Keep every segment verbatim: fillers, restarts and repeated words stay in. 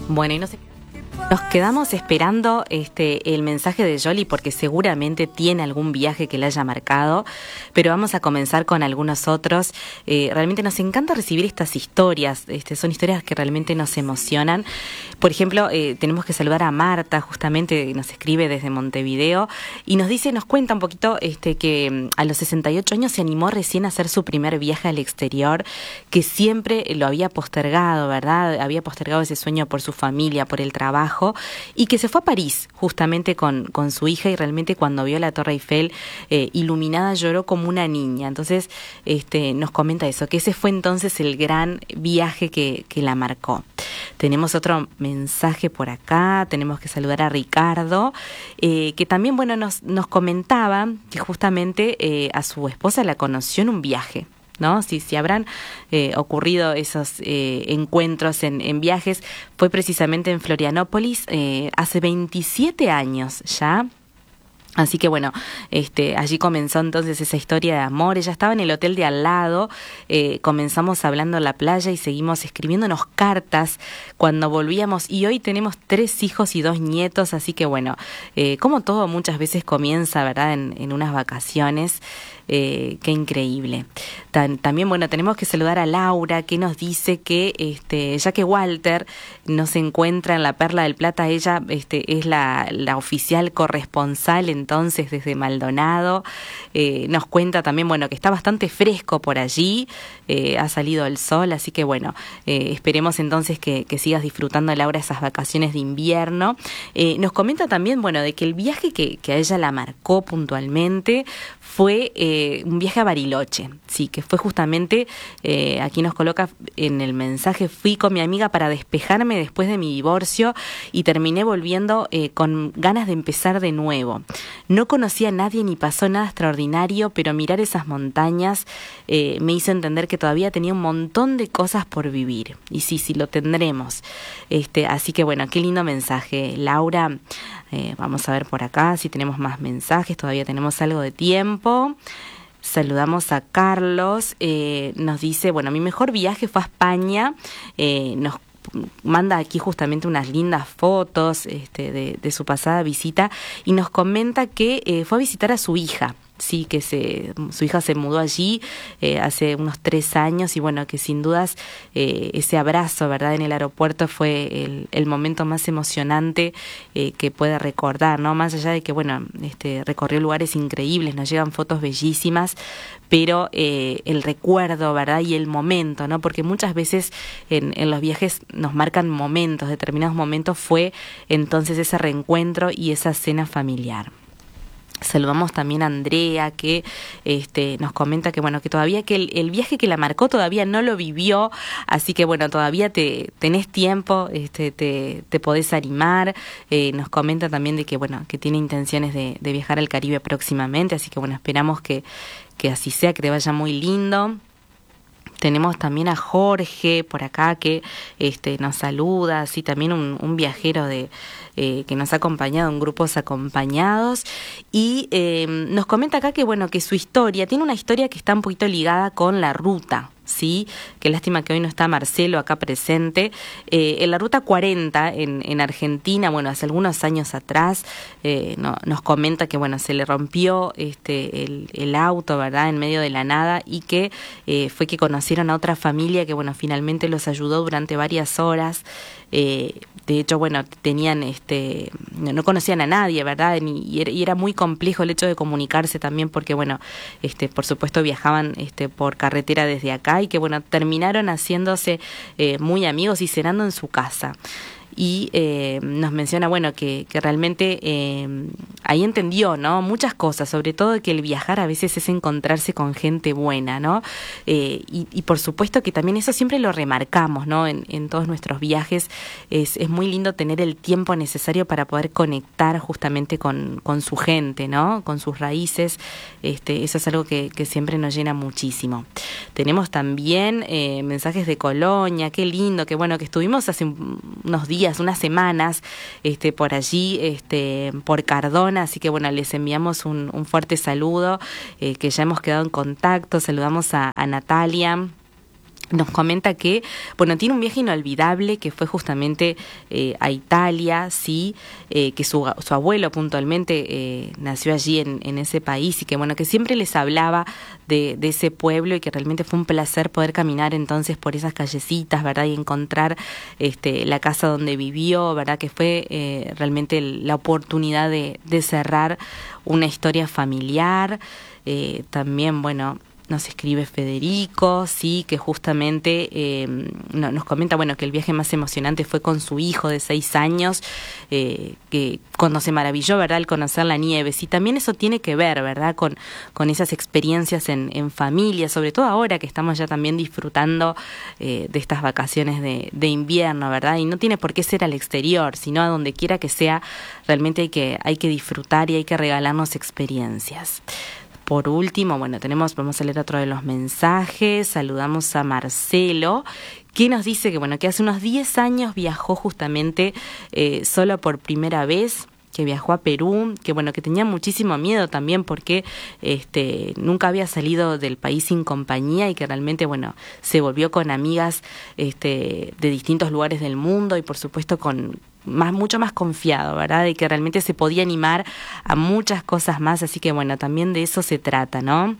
Bueno, y no sé. Nos quedamos esperando este el mensaje de Yoli porque seguramente tiene algún viaje que le haya marcado, pero vamos a comenzar con algunos otros. Eh, realmente nos encanta recibir estas historias, este, son historias que realmente nos emocionan. Por ejemplo, eh, tenemos que saludar a Marta, justamente nos escribe desde Montevideo y nos dice, nos cuenta un poquito este que a los sesenta y ocho años se animó recién a hacer su primer viaje al exterior, que siempre lo había postergado, ¿verdad? Había postergado ese sueño por su familia, por el trabajo, y que se fue a París justamente con, con su hija, y realmente cuando vio la Torre Eiffel eh, iluminada lloró como una niña. Entonces este, nos comenta eso, que ese fue entonces el gran viaje que, que la marcó. Tenemos otro mensaje por acá, tenemos que saludar a Ricardo, eh, que también bueno nos, nos comentaba que justamente eh, a su esposa la conoció en un viaje, ¿no? Si, si habrán eh, ocurrido esos eh, encuentros en, en viajes, fue precisamente en Florianópolis eh, hace veintisiete años ya. Así que bueno, este, allí comenzó entonces esa historia de amor. Ella estaba en el hotel de al lado, eh, comenzamos hablando en la playa y seguimos escribiéndonos cartas cuando volvíamos, y hoy tenemos tres hijos y dos nietos, así que bueno, eh, como todo muchas veces comienza, ¿verdad?, en, en unas vacaciones. Eh, qué increíble. Tan, también, bueno, tenemos que saludar a Laura, que nos dice que este, ya que Walter no se encuentra en la Perla del Plata, ella este, es la, la oficial corresponsal entonces desde Maldonado. Eh, nos cuenta también, bueno, que está bastante fresco por allí, eh, ha salido el sol, así que bueno, eh, esperemos entonces que, que sigas disfrutando, Laura, esas vacaciones de invierno. Eh, nos comenta también, bueno, de que el viaje que, que a ella la marcó puntualmente fue eh, un viaje a Bariloche, sí, que fue justamente, eh, aquí nos coloca en el mensaje, fui con mi amiga para despejarme después de mi divorcio y terminé volviendo eh, con ganas de empezar de nuevo. No conocía a nadie ni pasó nada extraordinario, pero mirar esas montañas eh, me hizo entender que todavía tenía un montón de cosas por vivir. Y sí, sí, lo tendremos. Este, así que bueno, qué lindo mensaje, Laura. Eh, vamos a ver por acá si tenemos más mensajes, todavía tenemos algo de tiempo. Saludamos a Carlos, eh, nos dice, bueno, mi mejor viaje fue a España, eh, nos manda aquí justamente unas lindas fotos este, de, de su pasada visita y nos comenta que eh, fue a visitar a su hija. Sí, que se, su hija se mudó allí eh, hace unos tres años y bueno, que sin dudas eh, ese abrazo, ¿verdad?, en el aeropuerto fue el, el momento más emocionante eh, que puede recordar, ¿no? Más allá de que, bueno, este, recorrió lugares increíbles, nos llegan fotos bellísimas, pero eh, el recuerdo, ¿verdad?, y el momento, ¿no? Porque muchas veces en, en los viajes nos marcan momentos, determinados momentos, fue entonces ese reencuentro y esa cena familiar. Saludamos también a Andrea, que este, nos comenta que bueno, que todavía que el, el viaje que la marcó todavía no lo vivió, así que bueno, todavía te tenés tiempo, este, te, te podés animar. Eh, nos comenta también de que bueno, que tiene intenciones de, de viajar al Caribe próximamente, así que bueno, esperamos que, que así sea, que te vaya muy lindo. Tenemos también a Jorge por acá que este, nos saluda, así también un, un viajero de eh, que nos ha acompañado en grupos acompañados y eh, nos comenta acá que bueno, que su historia tiene una historia que está un poquito ligada con la ruta. Sí, qué lástima que hoy no está Marcelo acá presente. Eh, en la ruta cuarenta en, en Argentina, bueno, hace algunos años atrás, eh, no, nos comenta que bueno, se le rompió este el, el auto, ¿verdad?, en medio de la nada, y que eh, fue que conocieron a otra familia que bueno, finalmente los ayudó durante varias horas. Eh, de hecho, bueno, tenían este no, no conocían a nadie, ¿verdad? Ni, y, era, y era muy complejo el hecho de comunicarse también porque bueno, este por supuesto viajaban este por carretera desde acá y que bueno, terminaron haciéndose eh, muy amigos y cenando en su casa. Y eh, nos menciona, bueno, que, que realmente eh, ahí entendió, ¿no?, muchas cosas, sobre todo que el viajar a veces es encontrarse con gente buena, ¿no? Eh, y, y por supuesto que también eso siempre lo remarcamos, ¿no?, en, en todos nuestros viajes. Es, es muy lindo tener el tiempo necesario para poder conectar justamente con, con su gente, ¿no?, con sus raíces. Este, eso es algo que, que siempre nos llena muchísimo. Tenemos también eh, mensajes de Colonia, qué lindo, que bueno, que estuvimos hace unos días, unas semanas, este, por allí, este, por Cardona, así que bueno, les enviamos un, un fuerte saludo, eh, que ya hemos quedado en contacto. Saludamos a, a Natalia, nos comenta que, bueno, tiene un viaje inolvidable que fue justamente eh, a Italia, sí, eh, que su, su abuelo puntualmente eh, nació allí en, en ese país y que, bueno, que siempre les hablaba de, de ese pueblo y que realmente fue un placer poder caminar entonces por esas callecitas, ¿verdad? Y encontrar este, la casa donde vivió, ¿verdad? Que fue eh, realmente la oportunidad de, de cerrar una historia familiar. Eh, también, bueno, nos escribe Federico, sí, que justamente eh, no, nos comenta, bueno, que el viaje más emocionante fue con su hijo de seis años, eh, que cuando se maravilló, ¿verdad?, al conocer la nieve. Sí, también eso tiene que ver, ¿verdad?, con, con esas experiencias en, en familia, sobre todo ahora que estamos ya también disfrutando eh, de estas vacaciones de, de invierno, ¿verdad? Y no tiene por qué ser al exterior, sino a donde quiera que sea, realmente hay que, hay que disfrutar y hay que regalarnos experiencias. Por último, bueno, tenemos, vamos a leer otro de los mensajes. Saludamos a Marcelo, que nos dice que, bueno, que hace unos diez años viajó justamente eh, solo por primera vez, que viajó a Perú, que bueno, que tenía muchísimo miedo también porque este nunca había salido del país sin compañía y que realmente, bueno, se volvió con amigas este de distintos lugares del mundo y por supuesto con más mucho más confiado, ¿verdad? De que realmente se podía animar a muchas cosas más, así que bueno, también de eso se trata, ¿no?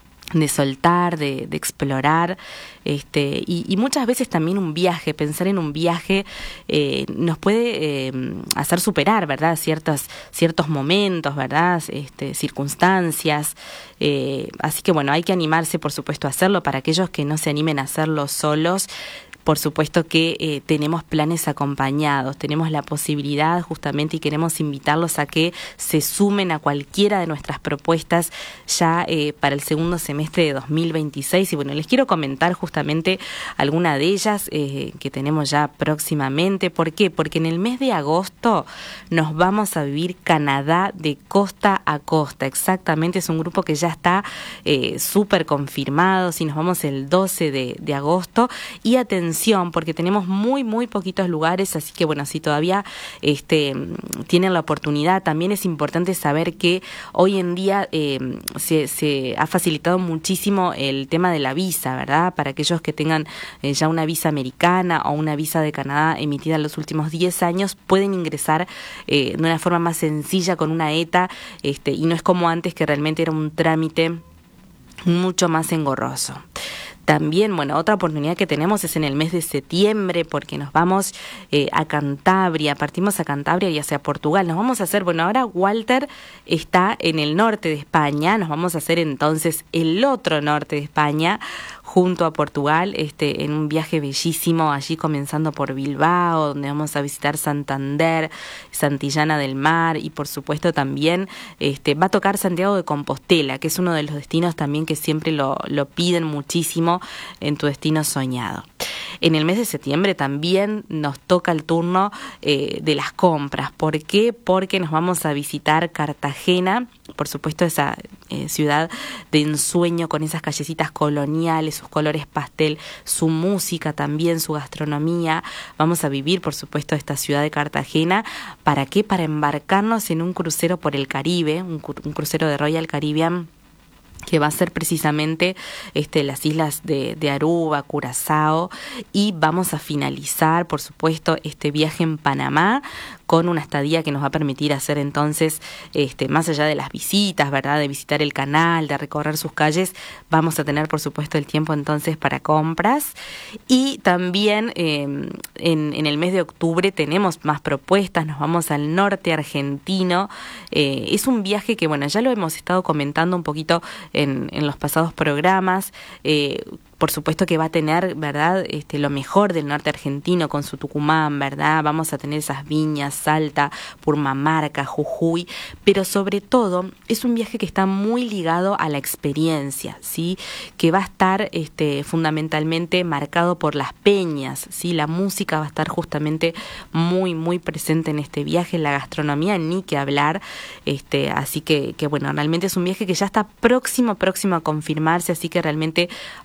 De soltar, de, de explorar, este, y, y muchas veces también un viaje, pensar en un viaje eh, nos puede eh, hacer superar, ¿verdad?, ciertos, ciertos momentos, ¿verdad?, este, circunstancias, eh, así que bueno, hay que animarse, por supuesto, a hacerlo. Para aquellos que no se animen a hacerlo solos, por supuesto que eh, tenemos planes acompañados, tenemos la posibilidad justamente y queremos invitarlos a que se sumen a cualquiera de nuestras propuestas ya eh, para el segundo semestre de dos mil veintiséis. Y bueno, les quiero comentar justamente alguna de ellas eh, que tenemos ya próximamente. ¿Por qué? Porque en el mes de agosto nos vamos a vivir Canadá de costa a costa. Exactamente, es un grupo que ya está eh, súper confirmado. Si nos vamos el doce de agosto y atención, porque tenemos muy, muy poquitos lugares, así que bueno, si todavía este, tienen la oportunidad, también es importante saber que hoy en día eh, se, se ha facilitado muchísimo el tema de la visa, ¿verdad? Para aquellos que tengan eh, ya una visa americana o una visa de Canadá emitida en los últimos diez años, pueden ingresar eh, de una forma más sencilla con una E T A, este, y no es como antes que realmente era un trámite mucho más engorroso. También, bueno, otra oportunidad que tenemos es en el mes de septiembre, porque nos vamos eh, a Cantabria, partimos a Cantabria y hacia Portugal. Nos vamos a hacer, bueno, ahora Walter está en el norte de España, nos vamos a hacer entonces el otro norte de España, junto a Portugal, este, en un viaje bellísimo, allí comenzando por Bilbao, donde vamos a visitar Santander, Santillana del Mar y por supuesto también este, va a tocar Santiago de Compostela, que es uno de los destinos también que siempre lo, lo piden muchísimo en tu destino soñado. En el mes de septiembre también nos toca el turno eh, de las compras. ¿Por qué? Porque nos vamos a visitar Cartagena, por supuesto esa eh, ciudad de ensueño con esas callecitas coloniales, sus colores pastel, su música también, su gastronomía. Vamos a vivir, por supuesto, esta ciudad de Cartagena. ¿Para qué? Para embarcarnos en un crucero por el Caribe, un, un crucero de Royal Caribbean, que va a ser precisamente este, las islas de, de Aruba, Curazao, y vamos a finalizar, por supuesto, este viaje en Panamá con una estadía que nos va a permitir hacer entonces, este, más allá de las visitas, ¿verdad?, de visitar el canal, de recorrer sus calles, vamos a tener, por supuesto, el tiempo entonces para compras. Y también eh, en, en el mes de octubre tenemos más propuestas, nos vamos al norte argentino. Eh, es un viaje que, bueno, ya lo hemos estado comentando un poquito en, en los pasados programas. Eh, Por supuesto que va a tener, ¿verdad?, este, lo mejor del norte argentino con su Tucumán, ¿verdad? Vamos a tener esas viñas, Salta, Purmamarca, Jujuy, pero sobre todo es un viaje que está muy ligado a la experiencia, ¿sí? Que va a estar este, fundamentalmente marcado por las peñas, ¿sí? La música va a estar justamente muy, muy presente en este viaje, la gastronomía ni que hablar, este, así que, que bueno, realmente es un viaje que ya está próximo, próximo a confirmarse, así que realmente vale la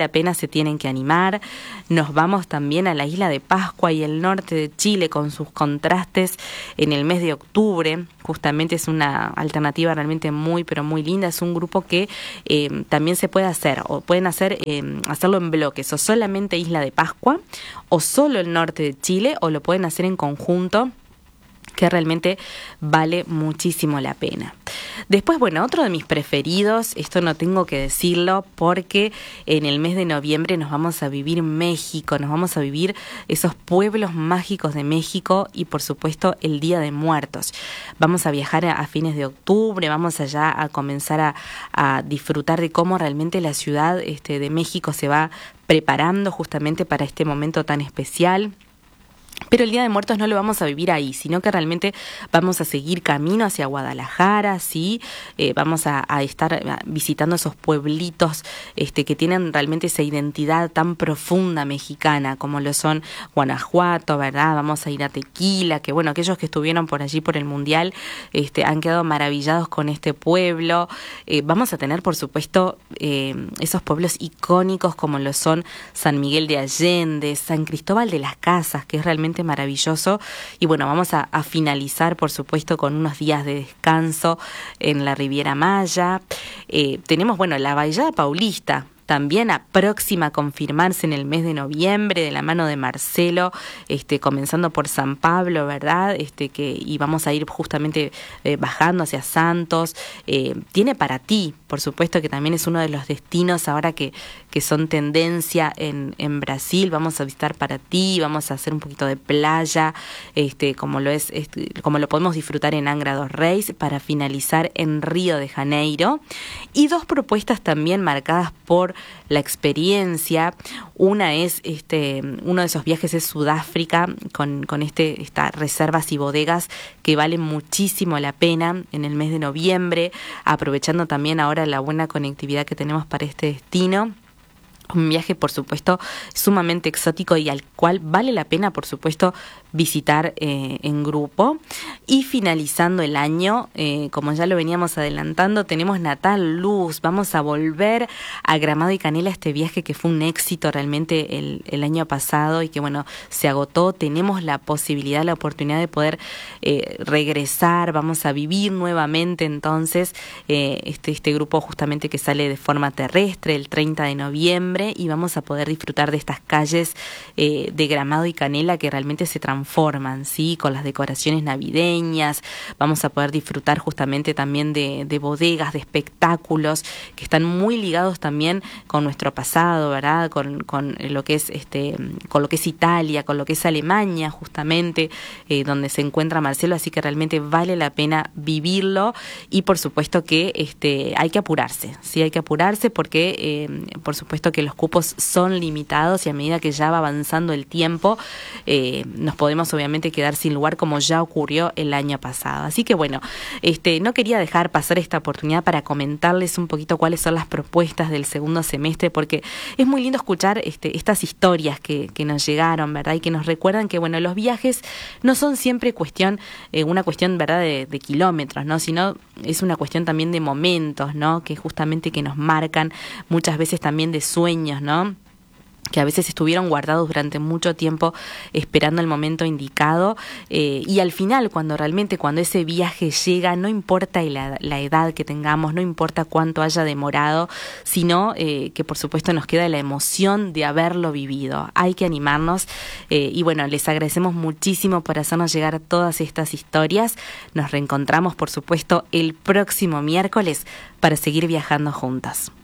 la pena, se tienen que animar. Nos vamos también a la isla de Pascua y el norte de Chile con sus contrastes en el mes de octubre. Justamente es una alternativa realmente muy, pero muy linda. Es un grupo que eh, también se puede hacer, o pueden hacer eh, hacerlo en bloques, o solamente Isla de Pascua, o solo el norte de Chile, o lo pueden hacer en conjunto, que realmente vale muchísimo la pena. Después, bueno, otro de mis preferidos, esto no tengo que decirlo, porque en el mes de noviembre nos vamos a vivir México, nos vamos a vivir esos pueblos mágicos de México y, por supuesto, el Día de Muertos. Vamos a viajar a, a fines de octubre, vamos allá a comenzar a, a disfrutar de cómo realmente la ciudad este, de México se va preparando justamente para este momento tan especial. Pero el Día de Muertos no lo vamos a vivir ahí, sino que realmente vamos a seguir camino hacia Guadalajara, ¿sí? Eh, vamos a, a estar visitando esos pueblitos este, que tienen realmente esa identidad tan profunda mexicana, como lo son Guanajuato, ¿verdad? Vamos a ir a Tequila, que bueno, aquellos que estuvieron por allí por el Mundial este, han quedado maravillados con este pueblo. Eh, vamos a tener, por supuesto, eh, esos pueblos icónicos como lo son San Miguel de Allende, San Cristóbal de las Casas, que es realmente maravilloso. Y bueno, vamos a, a finalizar, por supuesto, con unos días de descanso en la Riviera Maya. Eh, tenemos, bueno, la Bailada Paulista, también a próxima a confirmarse en el mes de noviembre, de la mano de Marcelo, este, comenzando por San Pablo, ¿verdad? Este, que, y vamos a ir justamente eh, bajando hacia Santos. Eh, tiene para ti, por supuesto, que también es uno de los destinos ahora que, que son tendencia en, en Brasil. Vamos a visitar para ti, vamos a hacer un poquito de playa, este, como lo es, este, como lo podemos disfrutar en Angra dos Reis, para finalizar en Río de Janeiro. Y dos propuestas también marcadas por la experiencia. Una es este uno de esos viajes es Sudáfrica, con, con este estas reservas y bodegas que valen muchísimo la pena en el mes de noviembre, aprovechando también ahora la buena conectividad que tenemos para este destino. Un viaje, por supuesto, sumamente exótico y al cual vale la pena, por supuesto, visitar eh, en grupo. Y finalizando el año, eh, como ya lo veníamos adelantando, tenemos Natal Luz. Vamos a volver a Gramado y Canela, este viaje que fue un éxito realmente el, el año pasado y que, bueno, se agotó. Tenemos la posibilidad, la oportunidad de poder eh, regresar. Vamos a vivir nuevamente, entonces, eh, este, este grupo justamente que sale de forma terrestre el treinta de noviembre. Y vamos a poder disfrutar de estas calles eh, de Gramado y Canela que realmente se transforman, ¿sí? Con las decoraciones navideñas. Vamos a poder disfrutar justamente también de, de bodegas, de espectáculos que están muy ligados también con nuestro pasado, ¿verdad? Con, con lo que es este, con lo que es Italia, con lo que es Alemania, justamente, eh, donde se encuentra Marcelo. Así que realmente vale la pena vivirlo y por supuesto que este, hay que apurarse, sí, hay que apurarse porque eh, por supuesto que los cupos son limitados y a medida que ya va avanzando el tiempo eh, nos podemos obviamente quedar sin lugar, como ya ocurrió el año pasado. Así que bueno, este no quería dejar pasar esta oportunidad para comentarles un poquito cuáles son las propuestas del segundo semestre, porque es muy lindo escuchar este, estas historias que, que nos llegaron, ¿verdad? Y que nos recuerdan que bueno, los viajes no son siempre cuestión, eh, una cuestión, ¿verdad?, de, de kilómetros, ¿no? Sino es una cuestión también de momentos, ¿no? Que justamente que nos marcan muchas veces también de sueños, ¿no? Que a veces estuvieron guardados durante mucho tiempo esperando el momento indicado eh, y al final, cuando realmente cuando ese viaje llega, no importa la, la edad que tengamos, no importa cuánto haya demorado, sino eh, que por supuesto nos queda la emoción de haberlo vivido. Hay que animarnos eh, y bueno, les agradecemos muchísimo por hacernos llegar todas estas historias. Nos reencontramos por supuesto el próximo miércoles para seguir viajando juntas.